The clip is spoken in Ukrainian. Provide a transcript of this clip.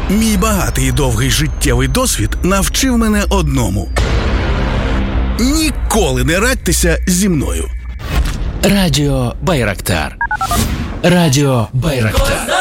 Мій багатий і довгий життєвий досвід навчив мене одному: ніколи не радьтеся зі мною. Радіо Байрактар. Радіо Байрактар.